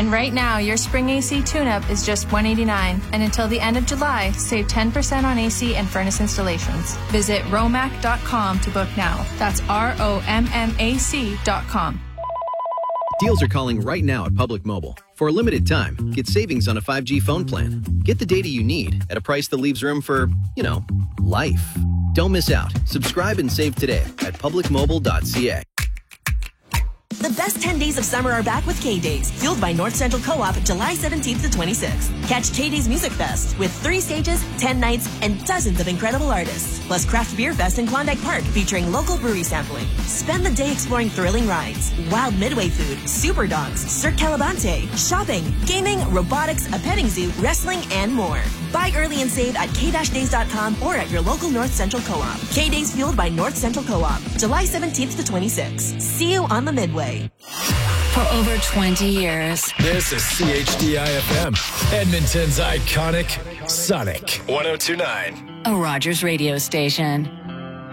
And right now, your spring AC tune-up is just $189. And until the end of July, save 10% on AC and furnace installations. Visit romac.com to book now. That's ROMMAC.com. Deals are calling right now at Public Mobile. For a limited time, get savings on a 5G phone plan. Get the data you need at a price that leaves room for, life. Don't miss out. Subscribe and save today at publicmobile.ca. The best 10 days of summer are back with K-Days, fueled by North Central Co-op, July 17th to 26th. Catch K-Days Music Fest with 3 stages, 10 nights, and dozens of incredible artists. Plus Craft Beer Fest in Klondike Park featuring local brewery sampling. Spend the day exploring thrilling rides, wild Midway food, super dogs, Cirque Calabante, shopping, gaming, robotics, a petting zoo, wrestling, and more. Buy early and save at k-days.com or at your local North Central Co-op. K-Days fueled by North Central Co-op, July 17th to 26th. See you on the Midway. For over 20 years. This is CHDI-FM, Edmonton's iconic Sonic 102.9. A Rogers radio station.